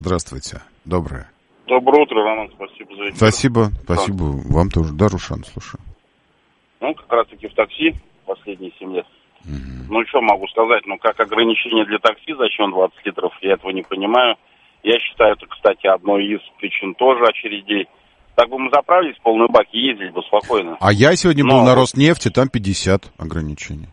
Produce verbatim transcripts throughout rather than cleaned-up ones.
Здравствуйте. Доброе. Доброе утро, Роман. Спасибо за эфир. Спасибо. Спасибо вам тоже. Да, Рушан, слушаю. Ну, как раз-таки в такси последние семь лет. Угу. Ну, что могу сказать? Ну, как ограничение для такси, зачем двадцать литров, я этого не понимаю. Я считаю, это, кстати, одной из причин тоже очередей. Так бы мы заправились, полный бак и ездили бы спокойно. А я сегодня Но... был на Роснефти, там пятьдесят ограничений.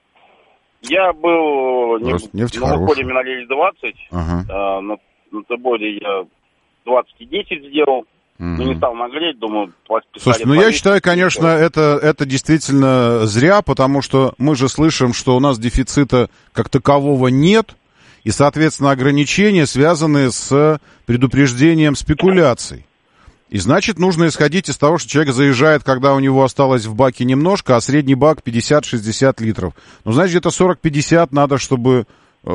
Я был не... Роснефть на Лукойле мы налили двадцать, ага. а, на, на Т-боде я двадцать и десять сделал. Ну, не стал наглеть, думаю... Слушай, ну я считаю, конечно, это, это действительно зря, потому что мы же слышим, что у нас дефицита как такового нет, и, соответственно, ограничения связаны с предупреждением спекуляций. И, значит, нужно исходить из того, что человек заезжает, когда у него осталось в баке немножко, а средний бак пятьдесят-шестьдесят литров. Ну, значит, где-то сорок-пятьдесят надо, чтобы...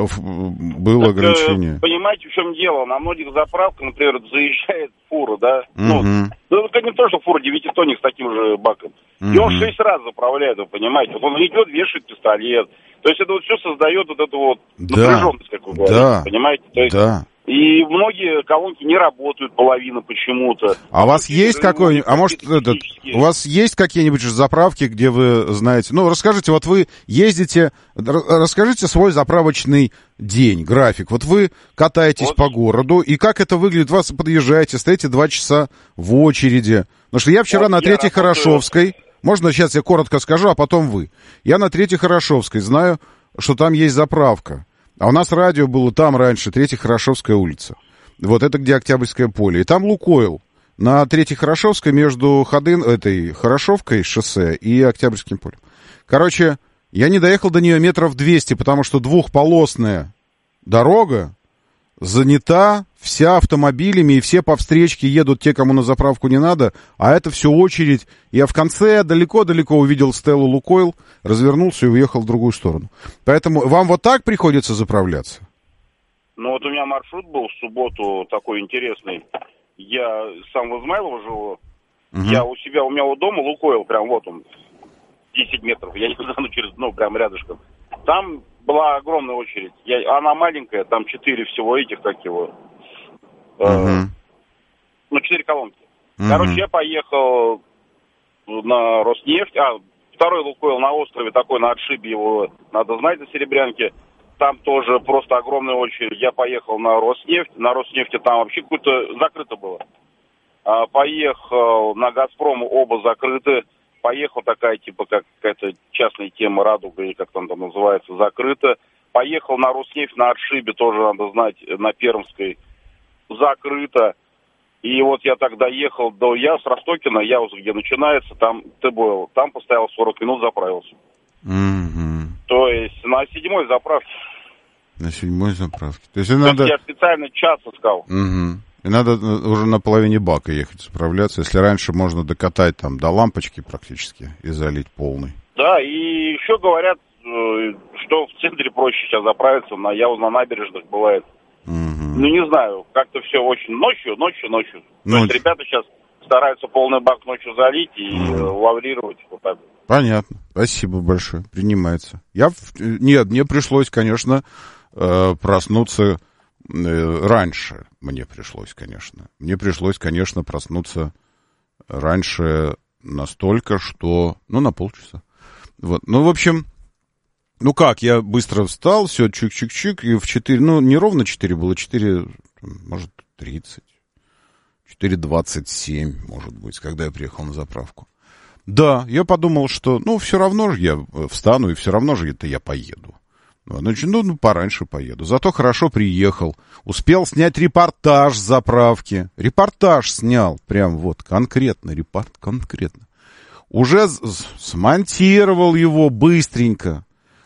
было так, ограничение. Понимаете, в чем дело? На многих заправках, например, заезжает фура, да? Uh-huh. Ну, ну, это не то, что фура девятитонник с таким же баком. Uh-huh. И он шесть раз заправляет, вы понимаете? Вот он идет, вешает пистолет. То есть это вот все создает вот эту вот да. напряженность, как вы говорите, да. понимаете? То есть, да. И многие колонки не работают, половина почему-то. А у вас есть какой-нибудь, а может, этот, у вас есть какие-нибудь заправки, где вы знаете, ну, расскажите, вот вы ездите, расскажите свой заправочный день, график. Вот вы катаетесь вот. по городу, и как это выглядит? Вас подъезжаете, стоите два часа в очереди. Потому что я вчера вот на Третьей Хорошевской, можно сейчас я коротко скажу, а потом вы. Я на Третьей Хорошевской знаю, что там есть заправка. А у нас радио было там раньше, Третья Хорошевская улица. Вот это где Октябрьское поле. И там Лукойл. На Третьей Хорошевской между Ходын, этой Хорошевкой шоссе и Октябрьским полем. Короче, я не доехал до нее метров двести, потому что двухполосная дорога занята вся автомобилями, и все по встречке едут те, кому на заправку не надо, а это все очередь. Я в конце далеко-далеко увидел Стеллу Лукойл, развернулся и уехал в другую сторону. Поэтому вам вот так приходится заправляться? Ну вот у меня маршрут был в субботу такой интересный. Я сам в Измайлово живу. Угу. Я у себя, у меня у дома Лукойл, прям вот он, десять метров. Я не знаю, ну через, ну прям рядышком. Там была огромная очередь. Я, она маленькая, там четыре всего этих, как его... Uh-huh. Ну, четыре колонки. Uh-huh. Короче, я поехал на Роснефть. А, второй Лукойл на острове, такой на отшибе его, надо знать, на Серебрянке. Там тоже просто огромная очередь. Я поехал на Роснефть. На Роснефти там вообще какое-то закрыто было. А, поехал на Газпром, оба закрыты. Поехал такая, типа, как какая-то частная тема, Радуга, или как там там называется, закрыта. Поехал на Роснефть, на отшибе, тоже надо знать, на Пермской, закрыто. И вот я тогда ехал до Яус, Ростокина, Яус, где начинается, там ТБЛ. Там постоял сорок минут, заправился. Mm-hmm. То есть на седьмой заправке. На седьмой заправке. То есть То надо... я специально час искал. Mm-hmm. И надо уже на половине бака ехать, заправляться. Если раньше можно докатать там до лампочки практически и залить полный. Да, и еще говорят, что в центре проще сейчас заправиться. На Яуз, на набережных бывает. Угу. Ну, не знаю, как-то все очень ночью, ночью, ночью. Ну, то есть ребята сейчас стараются полный бак ночью залить и угу. лаврировать вот так. Понятно. Спасибо большое. Принимается. Я... Нет, мне пришлось, конечно, проснуться раньше. Мне пришлось, конечно. Мне пришлось, конечно, проснуться раньше настолько, что... Ну, на полчаса. Вот. Ну, в общем... Ну как, я быстро встал, все, чик-чик-чик, и в четыре, ну, не ровно четыре было, четыре, может, тридцать, четыре двадцать семь, может быть, когда я приехал на заправку. Да, я подумал, что, ну, все равно же я встану, и все равно же это я поеду. Значит, ну, ну, пораньше поеду. Зато хорошо приехал, успел снять репортаж с заправки. Репортаж снял, прям вот, конкретно, репорт, конкретно. Уже смонтировал его быстренько.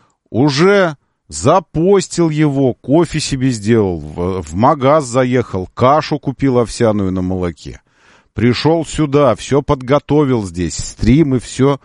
Уже запостил его, кофе себе сделал, в, в магаз заехал, кашу купил овсяную на молоке. Пришел сюда, все подготовил здесь, стримы, все,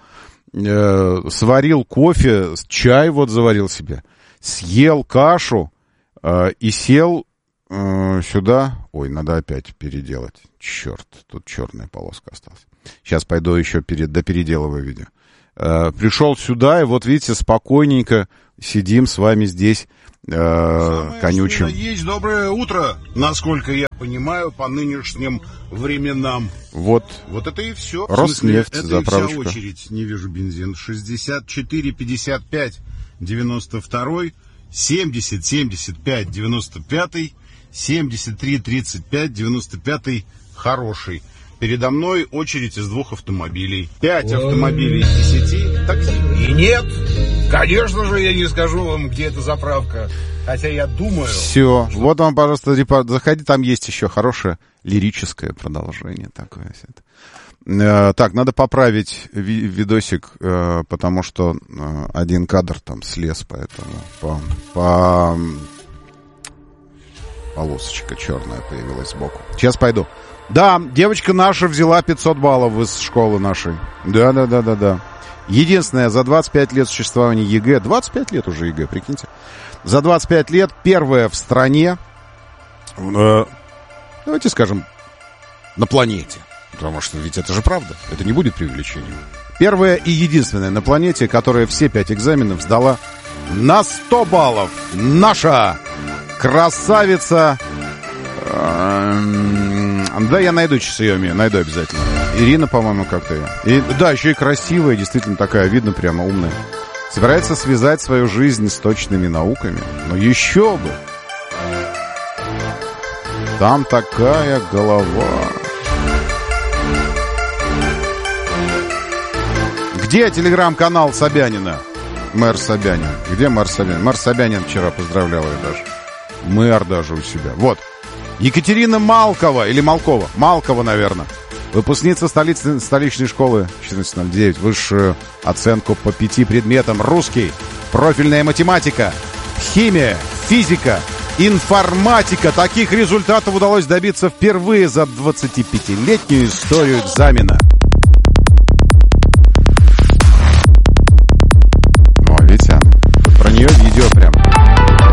э, сварил кофе, чай вот заварил себе, съел кашу э, и сел э, сюда. Ой, надо опять переделать. Черт, тут черная полоска осталась. Сейчас пойду еще перед, допеределываю видео. Пришел сюда, и вот видите, спокойненько сидим с вами здесь э, конючим. Есть доброе утро, насколько я понимаю, по нынешним временам. Вот. Вот это и все. Роснефть, это заправочка. И вся очередь. Не вижу бензин. шестьдесят четыре пятьдесят пять девяносто два, семьдесят семьдесят пять девяносто пять, семьдесят три тридцать пять девяносто пять хороший. Передо мной очередь из двух автомобилей. Пять автомобилей из десяти такси. И нет, конечно же, я не скажу вам, где эта заправка. Хотя я думаю... Все, что... вот вам, пожалуйста, заходи, там есть еще хорошее лирическое продолжение такое. Э, так, надо поправить ви- видосик, э, потому что э, один кадр там слез, поэтому по, по... полосочка черная появилась сбоку. Сейчас пойду. Да, девочка наша взяла пятьсот баллов из школы нашей. Да-да-да-да-да. Единственное, за двадцать пять лет существования ЕГЭ, двадцать пять лет уже ЕГЭ, прикиньте. За двадцать пять лет первая в стране, э, давайте скажем, на планете. Потому что ведь это же правда, это не будет преувеличением. Первая и единственная на планете, которая все пять экзаменов сдала на сто баллов. Наша красавица... Э, да, я найду сейчас ее, найду обязательно. Ирина, по-моему, как-то ее. И, да, еще и красивая, действительно такая, видно, прямо умная. Собирается связать свою жизнь с точными науками. Но еще бы! Там такая голова. Где телеграм-канал Собянина? Мэр Собянин. Где мэр Собянин? Мэр Собянин вчера поздравлял ее даже. Мэр даже у себя. Вот. Екатерина Малкова, или Малкова, Малкова, наверное, выпускница столицы, столичной школы четырнадцать ноль девять, высшую оценку по пяти предметам: русский, профильная математика, химия, физика, информатика. Таких результатов удалось добиться впервые за двадцатипятилетнюю историю экзамена.